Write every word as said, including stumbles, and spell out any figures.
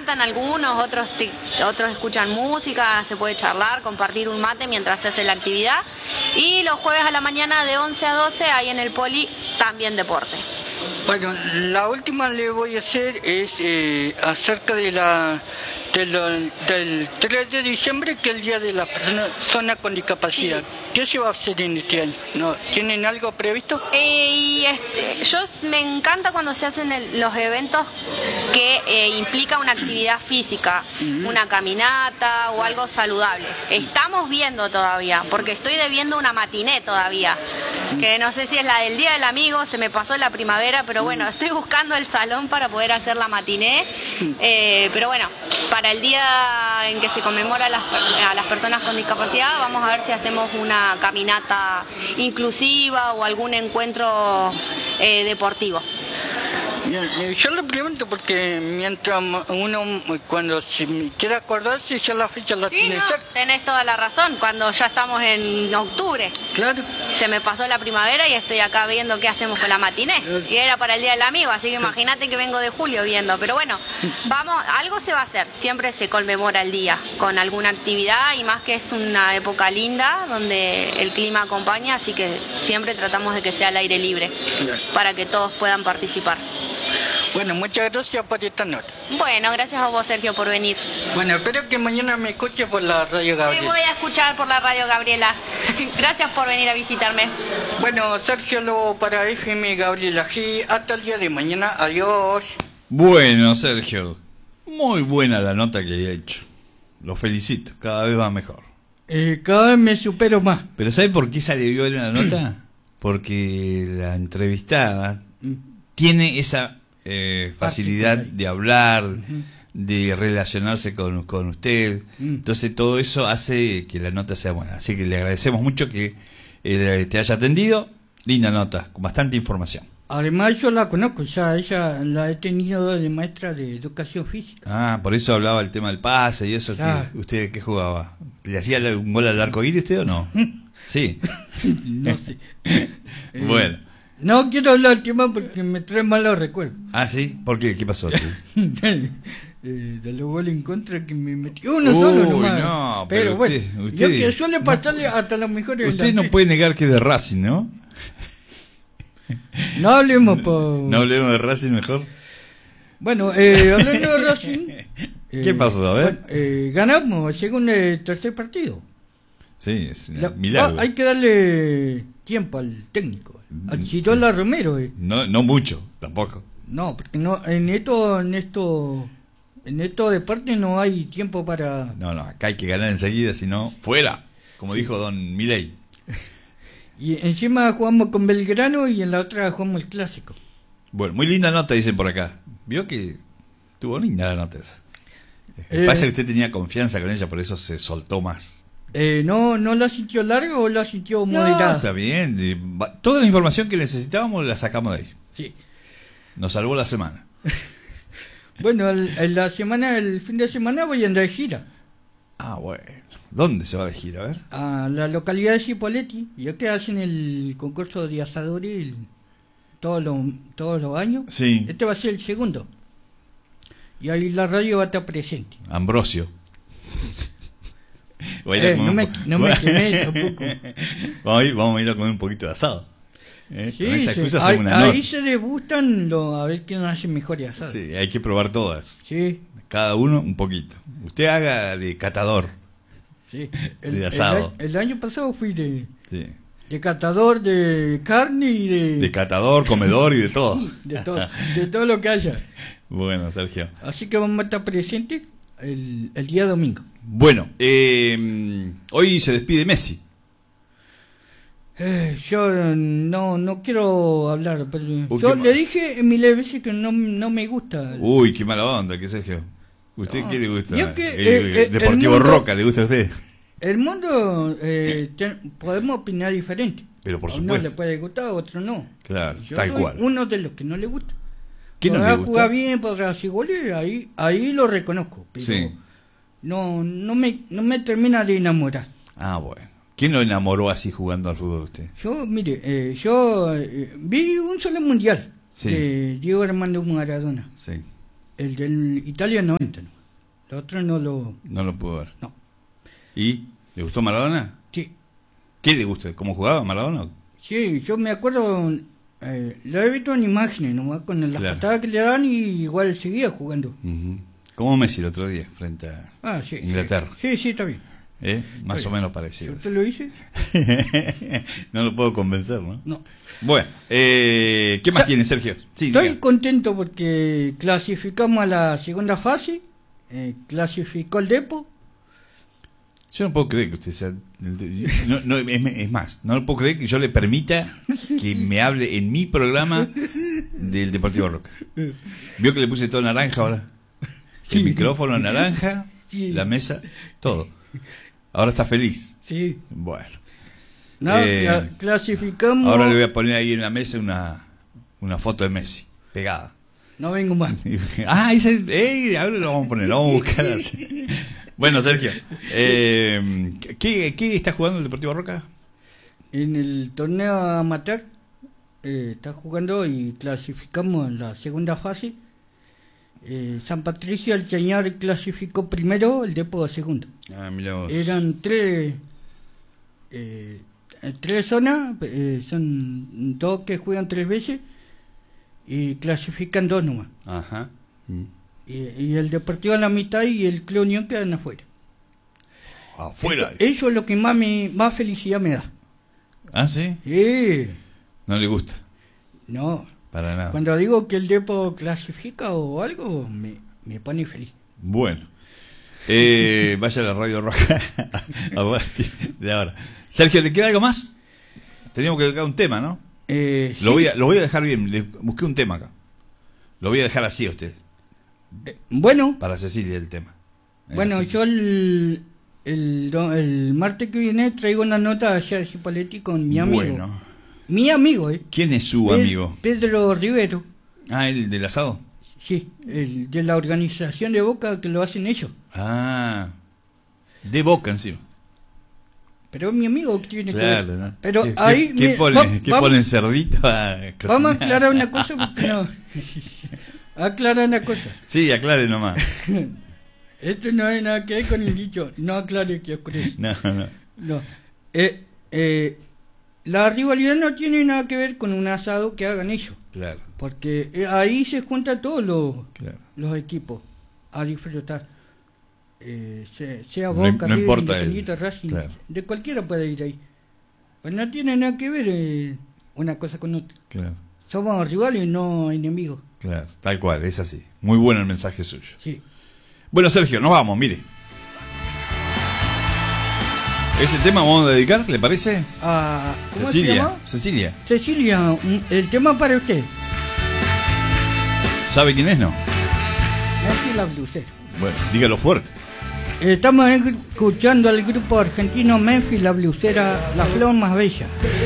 cantan algunos, otros, otros escuchan música, se puede charlar, compartir un mate mientras se hace la actividad. Y los jueves a la mañana de once a doce hay en el Poli también deporte. Bueno, la última le voy a hacer es eh, acerca de la de lo, del tres de diciembre, que es el Día de la Persona con Discapacidad. Sí. ¿Qué se va a hacer en este año? ¿No? ¿Tienen algo previsto? Eh, y este, yo me encanta cuando se hacen el, los eventos que eh, implica una actividad física, uh-huh. una caminata o algo saludable. Estamos viendo todavía, porque estoy debiendo una matiné todavía, que no sé si es la del Día del Amigo, se me pasó la primavera, pero bueno, estoy buscando el salón para poder hacer la matiné, eh, pero bueno, para el día en que se conmemora a las, a las personas con discapacidad, vamos a ver si hacemos una caminata inclusiva o algún encuentro eh, deportivo. Yo le pregunto porque mientras uno, cuando se quiere acordarse, ya la fecha la sí, tiene no, cerca. Tenés toda la razón, cuando ya estamos en octubre. Claro. Se me pasó la primavera y estoy acá viendo qué hacemos con la matiné. Y era para el Día del Amigo, así que imagínate que vengo de julio viendo. Pero bueno, vamos, algo se va a hacer. Siempre se conmemora el día con alguna actividad, y más que es una época linda donde el clima acompaña, así que siempre tratamos de que sea al aire libre para que todos puedan participar. Bueno, muchas gracias por esta nota. Bueno, gracias a vos, Sergio, por venir. Bueno, espero que mañana me escuche por la Radio Gabriela. Te voy a escuchar por la Radio Gabriela. Gracias por venir a visitarme. Bueno, Sergio Lobo para F M Gabriela G. Hasta el día de mañana. Adiós. Bueno, Sergio, muy buena la nota que he hecho. Lo felicito, cada vez va mejor. Eh, cada vez me supero más. ¿Pero sabe por qué salió bien la nota? Porque la entrevistada tiene esa eh, facilidad de hablar, uh-huh. de relacionarse con, con usted. Uh-huh. Entonces todo eso hace que la nota sea buena. Así que le agradecemos mucho que eh, te haya atendido. Linda nota, con bastante información. Además yo la conozco, ya ella la he tenido de maestra de educación física. Ah, por eso hablaba el tema del pase y eso. Claro. Que, ¿usted qué jugaba? ¿Le hacía un gol al arco iris usted o no? Sí. No sé. Bueno. Eh, no quiero hablar del tema porque me trae malos recuerdos. Ah, ¿sí? ¿Por qué? ¿Qué pasó? eh, de los goles en contra que me metió uno Uy, solo nomás. No, pero, pero usted, bueno, usted, yo que suele pasarle no, hasta los mejores. Usted no puede negar que es de Racing, ¿no? No hablemos por... No hablemos de Racing mejor. Bueno, eh, hablando de Racing... ¿Qué eh, pasó? A ver. Bueno, eh, ganamos según el tercer partido. Sí, es La, milagro. Hay que darle tiempo al técnico, al Chirola sí. Romero. Eh. No, no mucho, tampoco. No, porque no, en esto, en esto, en esto deporte no hay tiempo para... No, no, acá hay que ganar enseguida, si no, fuera, como sí. dijo don Milei. Y encima jugamos con Belgrano y en la otra jugamos el clásico. Bueno, muy linda nota, dicen por acá. Vio que tuvo linda la nota esa. Eh, Pasa que usted tenía confianza con ella, por eso se soltó más. Eh, no, ¿No la sintió larga o la sintió moderada? No, está bien. Toda la información que necesitábamos la sacamos de ahí. Sí. Nos salvó la semana. Bueno, el, el, la semana, el fin de semana voy a andar de gira. Ah, bueno. ¿Dónde se va de gira? A ver. A la localidad de Cipolletti, ya que hacen el concurso de asadores el, todos los todos los años. Sí. Este va a ser el segundo. Y ahí la radio va a estar presente. Ambrosio. Eh, no me, no me quemé tampoco. Vamos a, ir, vamos a ir a comer un poquito de asado. ¿Eh? Sí, Con esa sí. excusa Ahí, una ahí se degustan lo, a ver quién hace mejor asado. Sí, hay que probar todas. Sí. Cada uno un poquito. Usted haga de catador. Sí. El, de asado. El, el año pasado fui de, sí. de catador de carne y de... De catador, comedor y de todo. de todo. De todo lo que haya. Bueno, Sergio. Así que vamos a estar presentes el, el día domingo. Bueno, eh, hoy se despide Messi. Eh, yo no no quiero hablar, pero Uy, yo le dije miles de veces que no, no me gusta. Uy, qué mala onda, que Sergio. ¿Usted no, qué le gusta? Yo que, el, eh, el Deportivo el mundo, Roca, ¿le gusta a usted? El mundo, eh, ten, podemos opinar diferente. Pero por a supuesto. uno le puede gustar, a otro no. Claro, yo tal soy cual. Uno de los que no le gusta. ¿Qué no podrá le gusta? jugar bien, podrá hacer goles, ahí, ahí lo reconozco. Pero sí. no, no me, no me termina de enamorar. Ah, bueno. ¿Quién lo enamoró así jugando al fútbol usted? Yo, mire, eh, yo eh, vi un solo mundial sí. de Diego Armando Maradona. Sí. El del Italia noventa, ¿no? Lo otro no lo... No lo pudo ver. No. ¿Y le gustó Maradona? Sí. ¿Qué le gusta? ¿Cómo jugaba Maradona? Sí, yo me acuerdo, eh, lo he visto en imágenes nomás, con las Claro. patadas que le dan y igual seguía jugando. Uh-huh. Como Messi el otro día frente a Ah, sí. Inglaterra. Sí, sí, está bien. ¿Eh? Más Está o bien. menos parecido. ¿Usted lo hice? No lo puedo convencer, ¿no? No. Bueno, eh, ¿qué más Sa- tiene Sergio? Sí, Estoy diga. contento porque clasificamos a la segunda fase, eh, clasificó el Depo. Yo no puedo creer que usted sea... No, no, es, es más, no puedo creer que yo le permita que me hable en mi programa del Deportivo Roca. ¿Vio que le puse todo naranja ahora? Sí. El micrófono naranja, Sí. la mesa, todo. Ahora está feliz. Sí. Bueno. No, Eh, cla- clasificamos. Ahora le voy a poner ahí en la mesa una, una foto de Messi, pegada. No vengo más. Ah, ese, ey, ahora lo vamos a poner, lo vamos a buscar así. Bueno, Sergio, eh, ¿qué, ¿qué está jugando el Deportivo Roca? En el torneo amateur eh, está jugando y clasificamos en la segunda fase. Eh, San Patricio el Chañar clasificó primero, el Depo segundo. Ah, mira vos. Eran tres eh, tres zonas, eh, son dos que juegan tres veces y clasifican dos nomás. Ajá. Mm. Y, y el Deportivo a la mitad y el Club Unión quedan afuera. Afuera. Eso, eso es lo que más me, más felicidad me da. ¿Ah, sí? Sí, No le gusta, no. para nada. Cuando digo que el Depo clasifica o algo, me, me pone feliz. Bueno. Eh, vaya a la Radio Roja de ahora. Sergio, ¿le queda algo más? Teníamos que dedicar un tema, ¿no? Eh, Lo sí. voy a, lo voy a dejar bien. Le busqué un tema acá. Lo voy a dejar así a usted. Eh, bueno, Para Cecilia el tema. Eh, bueno, así. yo el, el, do- el martes que viene traigo una nota a Sergio Paletti con mi amigo. Bueno. Mi amigo, ¿eh? ¿Quién es su Pe- amigo? Pedro Rivero. Ah, el del asado. Sí, el de la organización de Boca que lo hacen ellos. Ah, de Boca encima. Pero es mi amigo que tiene que Claro, ver. ¿no? Pero ¿Qué, ahí qué, me- qué ponen, va- qué vamos- ponen cerdito a Vamos a cocinar? aclarar una cosa porque no. Aclarar una cosa. Sí, aclare nomás. Esto no hay nada que ver con el dicho. No aclare que oscurece. No, no. No. Eh, eh, la rivalidad no tiene nada que ver con un asado que hagan ellos. Claro, Porque eh, ahí se juntan todos los, claro. los equipos a disfrutar. Eh, se- sea No Boca, im- no River, importa el- Independiente, Racing, claro. de cualquiera puede ir ahí. Pues no tiene nada que ver eh, una cosa con otra. Claro, Somos rivales y no enemigos. claro, tal cual, es así. Muy bueno el mensaje suyo. Sí. Bueno, Sergio, nos vamos, mire. Ese tema vamos a dedicar, ¿le parece? Ah, ¿cómo se Cecilia, llama? Cecilia, Cecilia, un- el tema para usted. ¿sabe quién es, no? Messi la blusera. Bueno, dígalo fuerte. Estamos escuchando al grupo argentino Memphis la blusera, la flor más bella.